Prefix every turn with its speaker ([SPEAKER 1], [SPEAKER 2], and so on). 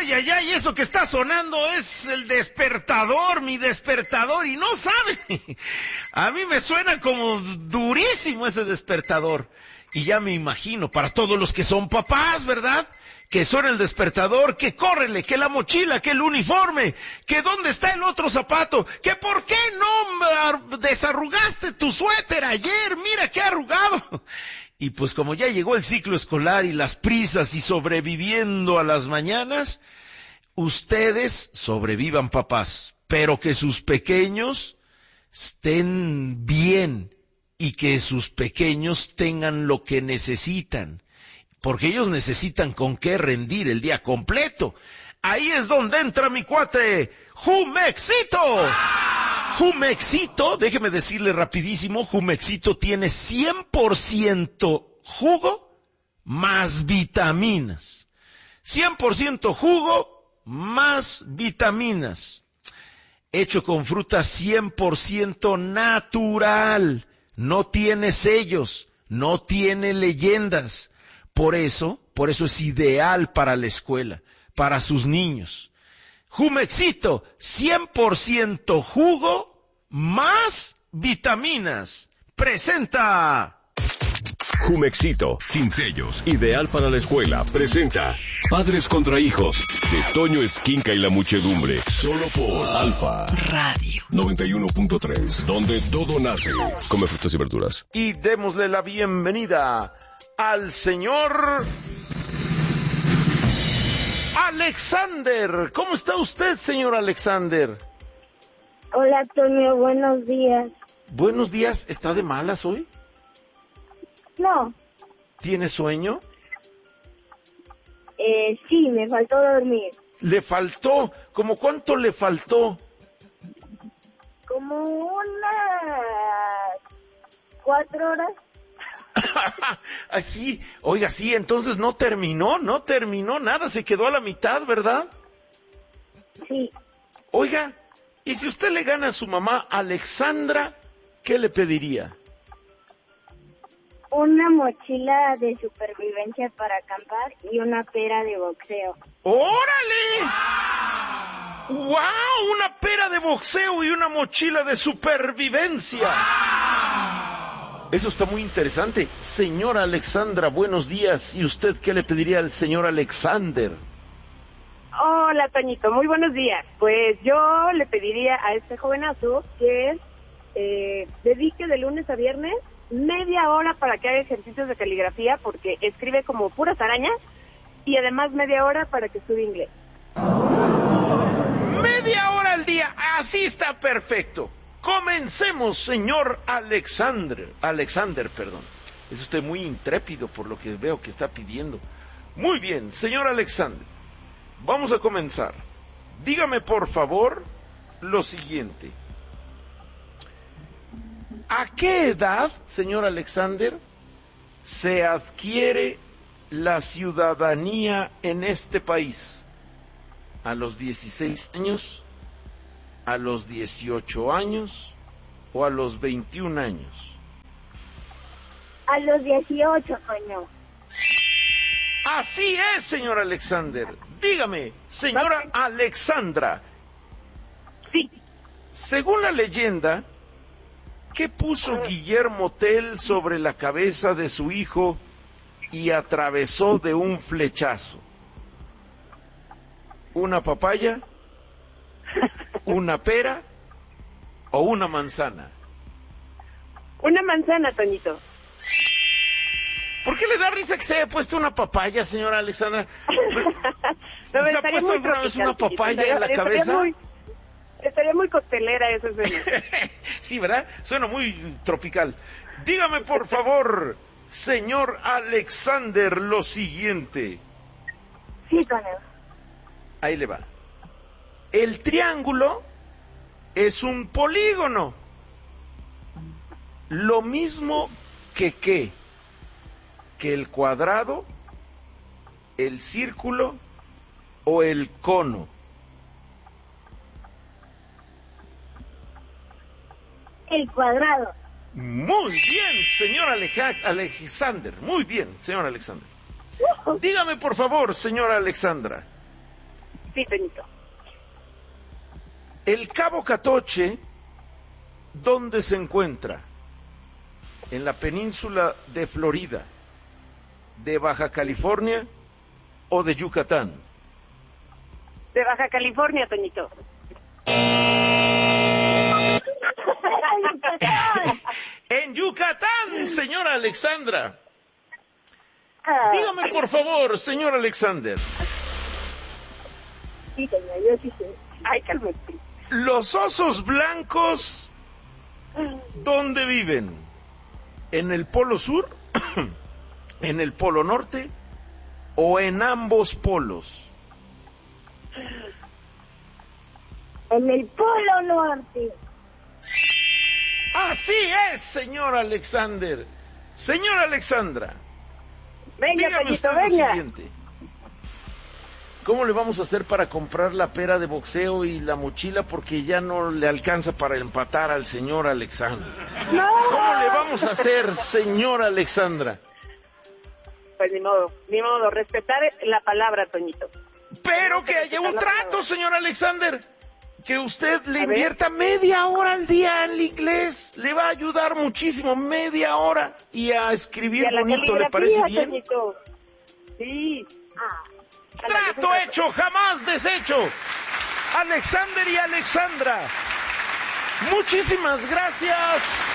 [SPEAKER 1] ay, ay, eso que está sonando es el despertador, mi despertador, y no sabe. A mí me suena como durísimo ese despertador. Y ya me imagino, para todos los que son papás, ¿verdad? Que suena el despertador, que córrele, que la mochila, que el uniforme, que dónde está el otro zapato, que por qué no desarrugaste tu suéter ayer, mira qué arrugado. Y pues como ya llegó el ciclo escolar y las prisas y sobreviviendo a las mañanas, ustedes sobrevivan, papás, pero que sus pequeños estén bien y que sus pequeños tengan lo que necesitan, porque ellos necesitan con qué rendir el día completo. Ahí es donde entra mi cuate, Jumexito. Jumexito, déjeme decirle rapidísimo, Jumexito tiene 100% jugo más vitaminas. 100% jugo más vitaminas. Hecho con fruta 100% natural. No tiene sellos, no tiene leyendas. Por eso es ideal para la escuela, para sus niños. Jumexito, 100% jugo más vitaminas. Presenta.
[SPEAKER 2] Jumexito, sin sellos, ideal para la escuela, presenta Padres contra Hijos, de Toño Esquinca y la muchedumbre, solo por Alfa Radio 91.3, donde todo nace. Come frutas y verduras.
[SPEAKER 1] Y démosle la bienvenida al señor Alexander. ¿Cómo está usted, señor Alexander?
[SPEAKER 3] Hola, Toño, buenos días.
[SPEAKER 1] Buenos días. ¿Está de malas hoy?
[SPEAKER 3] No.
[SPEAKER 1] ¿Tiene sueño?
[SPEAKER 3] Sí, me faltó dormir.
[SPEAKER 1] ¿Le faltó? ¿Cómo cuánto le faltó?
[SPEAKER 3] Como unas 4 horas.
[SPEAKER 1] Así, oiga, sí, entonces no terminó nada, se quedó a la mitad, ¿verdad?
[SPEAKER 3] Sí.
[SPEAKER 1] Oiga, y si usted le gana a su mamá Alexandra, ¿qué le pediría?
[SPEAKER 3] Una mochila de supervivencia para acampar y una pera de boxeo.
[SPEAKER 1] ¡Órale! ¡Wow! Una pera de boxeo y una mochila de supervivencia. Eso está muy interesante. Señora Alexandra, buenos días. ¿Y usted qué le pediría al señor Alexander?
[SPEAKER 4] Hola, Toñito, muy buenos días. Pues yo le pediría a este jovenazo que dedique de lunes a viernes media hora para que haga ejercicios de caligrafía, porque escribe como puras arañas, y además media hora para que estudie inglés.
[SPEAKER 1] Media hora al día, así está perfecto. Comencemos, señor Alexander, perdón. Es usted muy intrépido por lo que veo que está pidiendo. Muy bien, señor Alexander. Vamos a comenzar. Dígame, por favor, lo siguiente. ¿A qué edad, señor Alexander, se adquiere la ciudadanía en este país? ¿A los 16 años? ¿A los 18 años? ¿O a los 21 años?
[SPEAKER 3] A los 18, Toño.
[SPEAKER 1] Así es, señor Alexander. Dígame, señora Alexandra.
[SPEAKER 4] Sí.
[SPEAKER 1] Según la leyenda, ¿qué puso Guillermo Tell sobre la cabeza de su hijo y atravesó de un flechazo? ¿Una papaya? ¿Una pera? ¿O una manzana?
[SPEAKER 4] Una manzana, Toñito.
[SPEAKER 1] ¿Por qué le da risa que se haya puesto una papaya, señora Alexandra?
[SPEAKER 4] No,
[SPEAKER 1] ¿Se ha puesto alguna vez una papaya en la cabeza?
[SPEAKER 4] Estaría muy costelera eso.
[SPEAKER 1] Sí, ¿verdad? Suena muy tropical. Dígame, por favor, señor Alexander, lo siguiente.
[SPEAKER 3] Sí, Toño.
[SPEAKER 1] Ahí le va. El triángulo es un polígono. Lo mismo que ¿qué? Que el cuadrado, el círculo o el cono.
[SPEAKER 3] El cuadrado.
[SPEAKER 1] Muy bien, señor Alexander. Muy bien, señor Alexander. Dígame, por favor, señora Alexandra.
[SPEAKER 4] Sí, Toñito.
[SPEAKER 1] El Cabo Catoche, ¿dónde se encuentra? ¿En la península de Florida, de Baja California o de Yucatán?
[SPEAKER 4] De Baja California, Toñito.
[SPEAKER 1] En Yucatán, señora Alexandra. Dígame, por favor, señor Alexander.
[SPEAKER 3] Sí, señor, yo sí sé.
[SPEAKER 4] Ay, cálmate.
[SPEAKER 1] ¿Los osos blancos dónde viven? ¿En el Polo Sur, en el Polo Norte o en ambos polos?
[SPEAKER 3] En el Polo Norte.
[SPEAKER 1] Así es, señor Alexander. Señora Alexandra,
[SPEAKER 4] Venga,
[SPEAKER 1] dígame
[SPEAKER 4] Toñito,
[SPEAKER 1] usted lo
[SPEAKER 4] venga.
[SPEAKER 1] siguiente. ¿Cómo le vamos a hacer para comprar la pera de boxeo y la mochila? Porque ya no le alcanza para empatar al señor Alexander.
[SPEAKER 4] ¡No!
[SPEAKER 1] ¿Cómo le vamos a hacer, señora Alexandra?
[SPEAKER 4] Pues ni modo, respetar la palabra, Toñito.
[SPEAKER 1] Pero que haya un trato, señor Alexander. Que usted le
[SPEAKER 4] A ver.
[SPEAKER 1] invierta media hora al día en el inglés. Le va a ayudar muchísimo, media hora. Y a escribir
[SPEAKER 4] Y a la
[SPEAKER 1] bonito, ¿le parece
[SPEAKER 4] caligrafía,
[SPEAKER 1] bien?
[SPEAKER 4] Toñito. Sí.
[SPEAKER 1] Trato hecho, jamás deshecho. Alexander y Alexandra, muchísimas gracias.